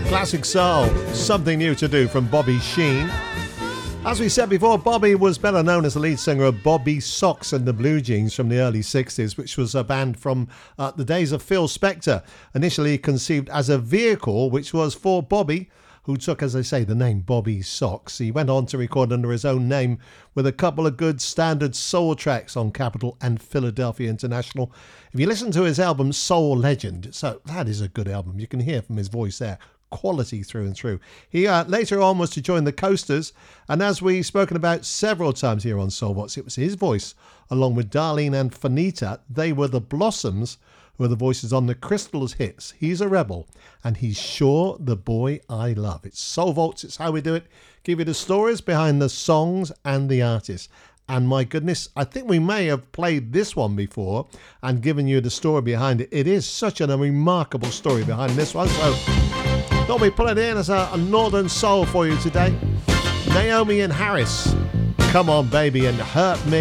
Classic soul, something new to do from Bobby Sheen. As we said before, Bobby was better known as the lead singer of Bobby Sox and the Blue Jeans from the early 60s, which was a band from the days of Phil Spector, initially conceived as a vehicle which was for Bobby, who took, as I say, the name Bobby Sox. He went on to record under his own name with a couple of good standard soul tracks on Capitol and Philadelphia International. If you listen to his album Soul Legend, so that is a good album. You can hear from his voice there. Quality through and through. He later on was to join the Coasters, and as we've spoken about several times here on Soulbox, it was his voice along with Darlene and Fanita. They were the Blossoms, who are the voices on the Crystals hits He's a Rebel and He's Sure the Boy I Love. It's Soul Vaults, it's how we do it. Give you the stories behind the songs and the artists. And my goodness, I think we may have played this one before and given you the story behind it. It is such a remarkable story behind this one. So thought we put it in as a Northern Soul for you today. Naomi and Harris, Come On Baby and Hurt Me.